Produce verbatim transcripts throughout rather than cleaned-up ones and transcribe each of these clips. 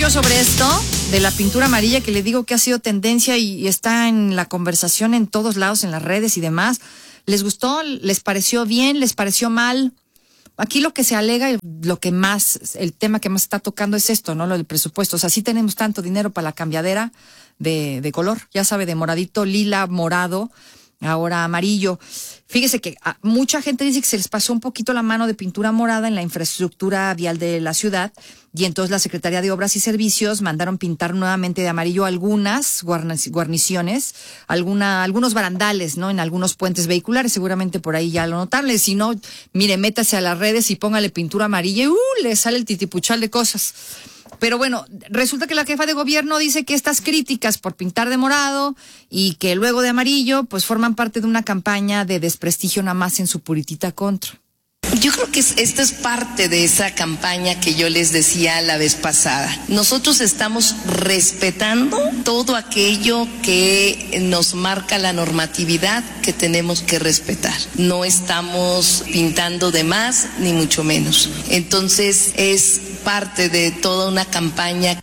yo sobre esto de la pintura amarilla que le digo que ha sido tendencia y está en la conversación en todos lados, en las redes y demás. ¿Les gustó? ¿Les pareció bien? ¿Les pareció mal? Aquí lo que se alega y lo que más, el tema que más está tocando es esto, ¿no? Lo del presupuesto. O sea, sí tenemos tanto dinero para la cambiadera de, de color, ya sabe, de moradito, lila, morado, ahora amarillo. Fíjese que a, mucha gente dice que se les pasó un poquito la mano de pintura morada en la infraestructura vial de la ciudad y entonces la Secretaría de Obras y Servicios mandaron pintar nuevamente de amarillo algunas guarniciones, alguna, algunos barandales, ¿no? En algunos puentes vehiculares, seguramente por ahí ya lo notaron. Si no, mire, métase a las redes y póngale pintura amarilla y uh, le sale el titipuchal de cosas. Pero bueno, resulta que la jefa de gobierno dice que estas críticas por pintar de morado y que luego de amarillo, pues forman parte de una campaña de desprestigio nada más en su puritita contra. Yo creo que esto es parte de esa campaña que yo les decía la vez pasada. Nosotros estamos respetando todo aquello que nos marca la normatividad que tenemos que respetar. No estamos pintando de más, ni mucho menos. Entonces es parte de toda una campaña.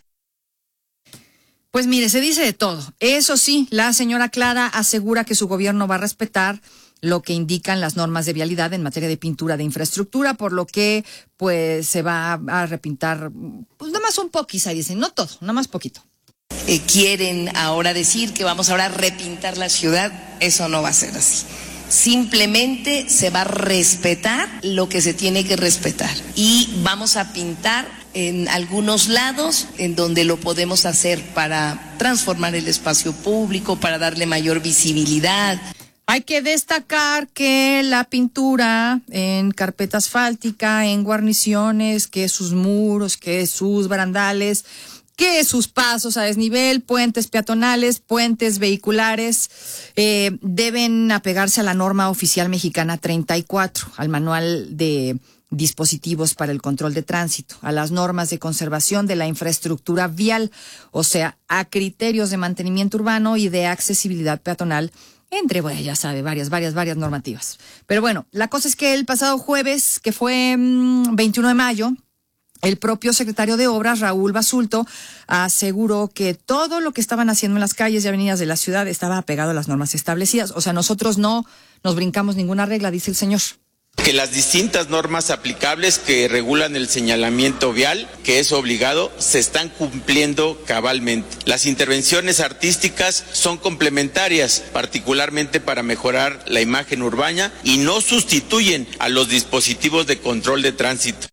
Pues mire, se dice de todo. Eso sí, la señora Clara asegura que su gobierno va a respetar lo que indican las normas de vialidad en materia de pintura de infraestructura, por lo que pues se va a repintar, pues nada más un poquito, ahí dicen, no todo, nada más poquito. Eh, quieren ahora decir que vamos ahora a repintar la ciudad, eso no va a ser así. Simplemente se va a respetar lo que se tiene que respetar y vamos a pintar en algunos lados en donde lo podemos hacer para transformar el espacio público, para darle mayor visibilidad. Hay que destacar que la pintura en carpeta asfáltica, en guarniciones, que sus muros, que sus barandales, que sus pasos a desnivel, puentes peatonales, puentes vehiculares, eh, deben apegarse a la norma oficial mexicana treinta y cuatro, al manual de dispositivos para el control de tránsito, a las normas de conservación de la infraestructura vial, o sea, a criterios de mantenimiento urbano y de accesibilidad peatonal, entre, bueno, ya sabe, varias, varias, varias normativas. Pero bueno, la cosa es que el pasado jueves, que fue mmm, veintiuno de mayo, el propio secretario de Obras, Raúl Basulto, aseguró que todo lo que estaban haciendo en las calles y avenidas de la ciudad estaba apegado a las normas establecidas. O sea, nosotros no nos brincamos ninguna regla, dice el señor. Que las distintas normas aplicables que regulan el señalamiento vial, que es obligado, se están cumpliendo cabalmente. Las intervenciones artísticas son complementarias, particularmente para mejorar la imagen urbana y no sustituyen a los dispositivos de control de tránsito.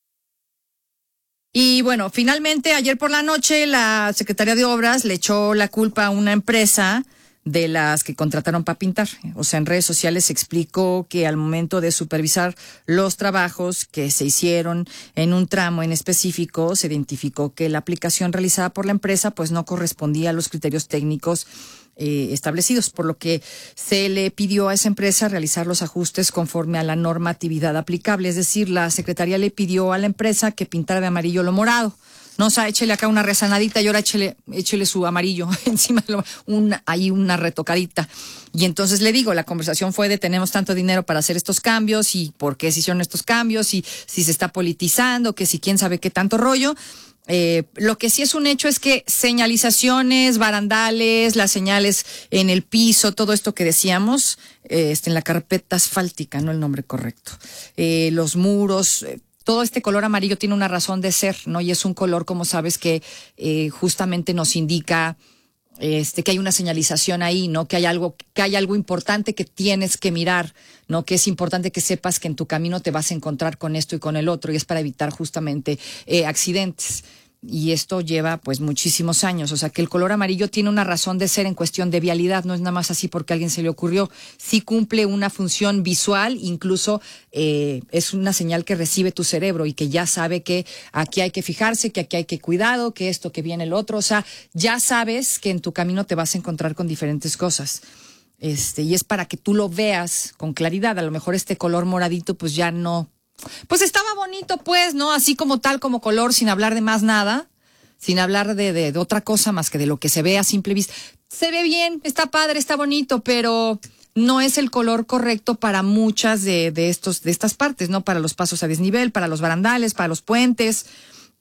Y bueno, finalmente ayer por la noche la Secretaría de Obras le echó la culpa a una empresa de las que contrataron para pintar. O sea, en redes sociales se explicó que al momento de supervisar los trabajos que se hicieron en un tramo en específico, se identificó que la aplicación realizada por la empresa pues no correspondía a los criterios técnicos eh, establecidos, por lo que se le pidió a esa empresa realizar los ajustes conforme a la normatividad aplicable. Es decir, la Secretaría le pidió a la empresa que pintara de amarillo lo morado. No, o sea, échele acá una rezanadita y ahora échele, échele su amarillo encima, una, ahí una retocadita. Y entonces le digo, la conversación fue de tenemos tanto dinero para hacer estos cambios y por qué se hicieron estos cambios y si se está politizando, que si quién sabe qué tanto rollo. Eh, lo que sí es un hecho es que señalizaciones, barandales, las señales en el piso, todo esto que decíamos, eh, este, en la carpeta asfáltica, no el nombre correcto, eh, los muros, eh, todo este color amarillo tiene una razón de ser, ¿no? Y es un color, como sabes, que eh, justamente nos indica este que hay una señalización ahí, ¿no? Que hay algo, que hay algo importante que tienes que mirar, ¿no? Que es importante que sepas que en tu camino te vas a encontrar con esto y con el otro, y es para evitar justamente eh, accidentes. Y esto lleva pues muchísimos años, o sea que el color amarillo tiene una razón de ser en cuestión de vialidad, no es nada más así porque a alguien se le ocurrió, sí cumple una función visual, incluso eh, es una señal que recibe tu cerebro y que ya sabe que aquí hay que fijarse, que aquí hay que cuidado, que esto, que viene el otro, o sea, ya sabes que en tu camino te vas a encontrar con diferentes cosas. Este, y es para que tú lo veas con claridad, a lo mejor este color moradito pues ya no. Pues estaba bonito, pues, ¿no? Así como tal, como color, sin hablar de más nada, sin hablar de, de, de otra cosa más que de lo que se ve a simple vista. Se ve bien, está padre, está bonito, pero no es el color correcto para muchas de, de estos, de estas partes, ¿no? Para los pasos a desnivel, para los barandales, para los puentes.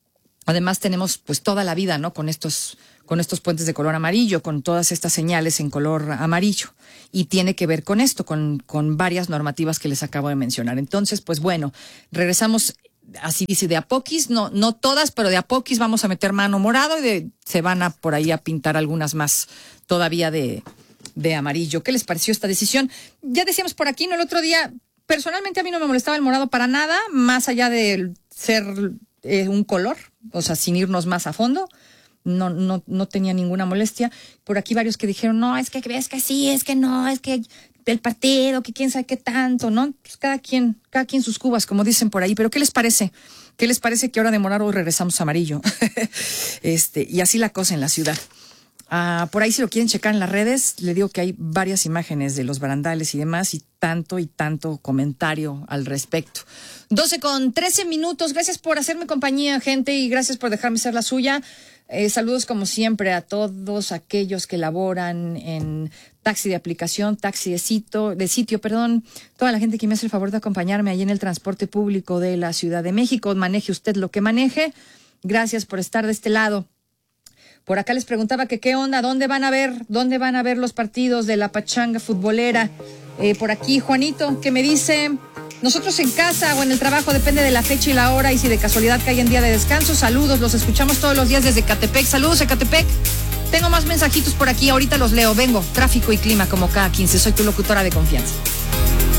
Además tenemos pues toda la vida, ¿no? Con estos, con estos puentes de color amarillo, con todas estas señales en color amarillo. Y tiene que ver con esto, con, con varias normativas que les acabo de mencionar. Entonces, pues bueno, regresamos, así dice, de a poquis, no, no todas, pero de a poquis vamos a meter mano morado y de, se van a por ahí a pintar algunas más todavía de, de amarillo. ¿Qué les pareció esta decisión? Ya decíamos por aquí, ¿no? El otro día, personalmente a mí no me molestaba el morado para nada, más allá de ser eh, un color, o sea, sin irnos más a fondo. No, no, no tenía ninguna molestia. Por aquí varios que dijeron, no, es que es que sí, es que no, es que del partido, que quién sabe qué tanto, ¿no? Pues cada quien, cada quien sus cubas, como dicen por ahí. Pero ¿qué les parece? ¿Qué les parece que ahora de morado regresamos a amarillo? este, y así la cosa en la ciudad. Ah, por ahí si lo quieren checar en las redes, le digo que hay varias imágenes de los barandales y demás, y tanto y tanto comentario al respecto. doce con trece minutos. Gracias por hacerme compañía, gente, y gracias por dejarme ser la suya. Eh, saludos como siempre a todos aquellos que laboran en taxi de aplicación, taxi de sitio, de sitio, perdón, toda la gente que me hace el favor de acompañarme ahí en el transporte público de la Ciudad de México. Maneje usted lo que maneje. Gracias por estar de este lado. Por acá les preguntaba que qué onda, dónde van a ver, dónde van a ver los partidos de la pachanga futbolera. Eh, por aquí Juanito, que me dice, nosotros en casa o en el trabajo, depende de la fecha y la hora, y si de casualidad cae en día de descanso. Saludos, los escuchamos todos los días desde Ecatepec. Saludos, Ecatepec. Tengo más mensajitos por aquí, ahorita los leo. Vengo, tráfico y clima como cada quince. Soy tu locutora de confianza.